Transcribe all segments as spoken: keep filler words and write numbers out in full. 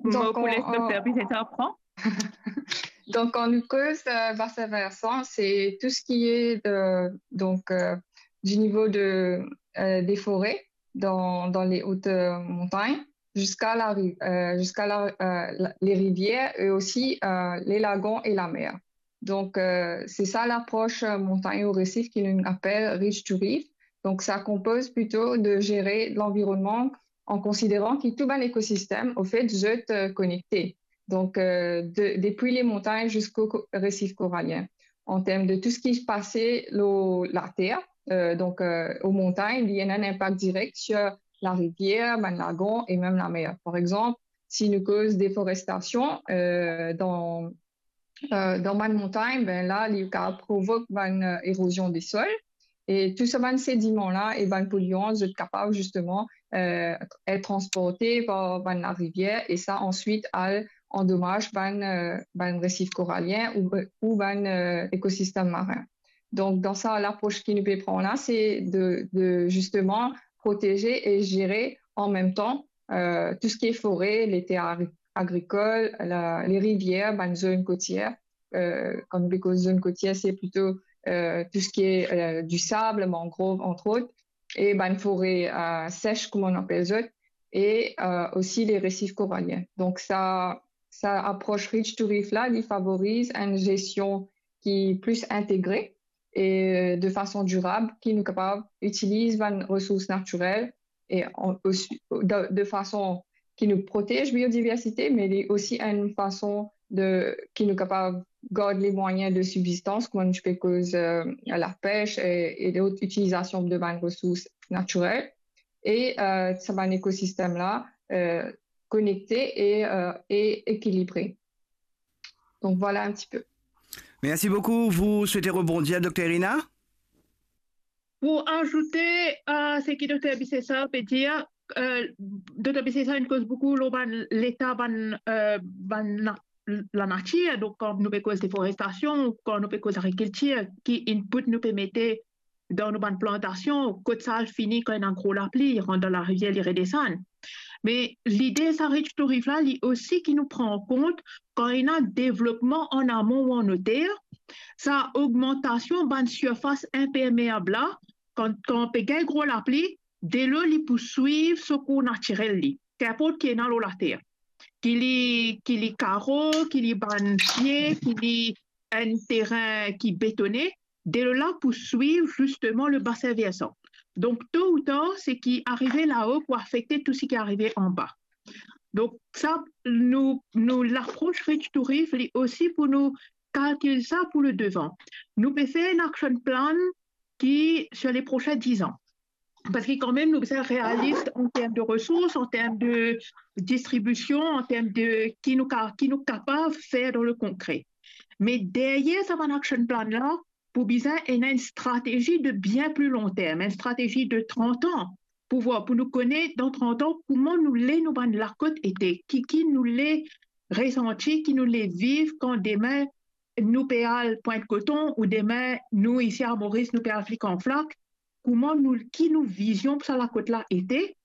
Moi, Donc, pour on, les on- docteurs, puis c'est ça apprend. donc en glucose euh, bassin versant, c'est tout ce qui est de, donc, euh, du niveau de, euh, des forêts dans, dans les hautes euh, montagnes jusqu'à la, ri- euh, jusqu'à la, euh, la- les rivières et aussi euh, les lagons et la mer. Donc, euh, c'est ça l'approche euh, montagne au récif qu'on appelle Reach to Reef. Donc, ça compose plutôt de gérer l'environnement en considérant que tout un écosystème, au fait, est euh, connecté. Donc, euh, de- depuis les montagnes jusqu'au co- récif corallien. En termes de tout ce qui se passait l'eau- la terre, euh, donc euh, aux montagnes, il y a un impact direct sur la rivière, ben, le lagon et même la mer. Par exemple, si nous cause déforestation euh, dans, euh, dans une montagne, ben là, il provoque une euh, érosion des sols. Et tout ce ben, sédiment-là et ben, polluants sont capables justement euh, être transportés par ben, la rivière et ça ensuite a endommage ben, euh, ben, récif corallien ou, ou ben, euh, écosystème marin. Donc, dans ça, l'approche qui nous peut prendre là, c'est de, de justement protéger et gérer en même temps euh, tout ce qui est forêt, les terres agricoles, la, les rivières, ben, zones côtières. Euh, comme les zones côtières, c'est plutôt euh, tout ce qui est euh, du sable, mangrove, entre autres, et ben, une forêt euh, sèche, comme on appelle ça, et euh, aussi les récifs coralliens. Donc, ça, ça approche Reach to Reef là, il favorise une gestion qui est plus intégrée et euh, de façon durable, qui nous capable d'utiliser les ressources naturelles et en, aussi, de, de façon qui nous protège biodiversité, mais aussi une façon de, qui nous capable garde les moyens de subsistance, comme je peux cause euh, la pêche et, et d'autres utilisations de bonnes ressources naturelles. Et euh, ça va un écosystème-là euh, connecté et, euh, et équilibré. Donc voilà un petit peu. Merci beaucoup. Vous souhaitez rebondir, docteur Irina? Pour ajouter à ce que docteur Bissessa peut dire, euh, docteur Bissessa nous cause beaucoup l'état ban, euh, ban la, la nature, donc quand nous peut cause déforestation, quand nous peut cause agriculture, qui input nous permettait dans nos bandes plantations, côte sale fini quand il y a un gros la pluie, rentre dans la rivière, il redescend. Mais l'idée, ça Reach to Reef là, aussi qui nous prend en compte quand il y a un développement en amont ou en terre, sa augmentation de surface imperméable là, quand, quand on peut gagner gros la pluie, dès là, il peut suivre ce qu'on naturel li. Qu'importe qui est dans la terre. Qu'il y qu'il y carreau, qu'il y ban pied, qu'il y un terrain qui est bétonné, dès là, pour suivre justement le bassin versant. Donc, tôt ou tard, c'est qui arrivait là-haut pour affecter tout ce qui est arrivé en bas. Donc, ça, nous, nous l'approche Reach to Reef aussi pour nous calculer ça pour le devant. Nous pouvons faire un action plan qui, sur les prochains dix ans. Parce que quand même, nous sommes réalistes en termes de ressources, en termes de distribution, en termes de qui nous, qui nous capable de faire dans le concret. Mais derrière ce action plan-là, pour bien, il y a une stratégie de bien plus long terme, une stratégie de trente ans, pour voir, pour nous connaître dans trente ans comment nous les nous de la côte était, qui, qui nous les ressentis, qui nous les vivent quand demain nous payons Pointe-Coton ou demain nous ici à Maurice nous payons Afrique en flaque, comment nous, qui nous vision pour ça la côte là était.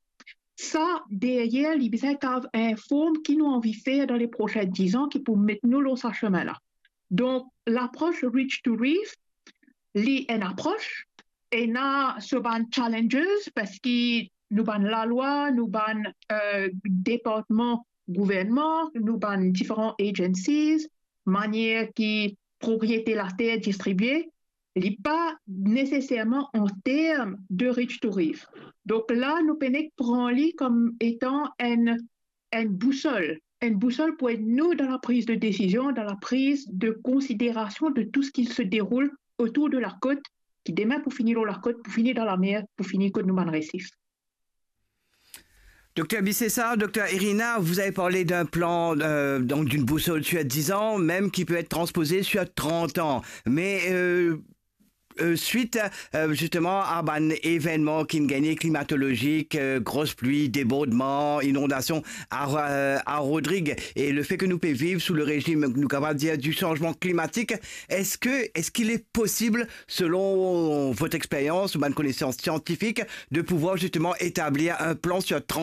Ça, derrière, les besoins informent qui nous envie de faire dans les prochains dix ans qui pour mettre nous dans ce chemin-là. Donc, l'approche Reach to Reef, c'est une approche, et a ce ban challenges parce que nous ban la loi, nous ban euh, département, gouvernement, nous ban différentes agencies, manière qui propriété la terre distribuée, il n'est pas nécessairement en termes de Reach to Reef. Donc là, nous prenons comme étant une, une boussole, une boussole pour être nous dans la prise de décision, dans la prise de considération de tout ce qui se déroule autour de la côte, qui demain pour finir dans la côte, pour finir dans la mer, pour finir côte nous récif. Docteur Bissessa, docteur Irina, vous avez parlé d'un plan, euh, donc d'une boussole sur dix ans, même qui peut être transposé sur trente ans. Mais euh, euh, suite euh, justement à un événement qui gagné climatologique, euh, grosse pluie, débordement, inondation à, euh, à Rodrigue, et le fait que nous pouvons vivre sous le régime, nous capables dire, du changement climatique, est-ce que est-ce qu'il est possible, selon votre expérience ou votre connaissance scientifique, de pouvoir justement établir un plan sur trente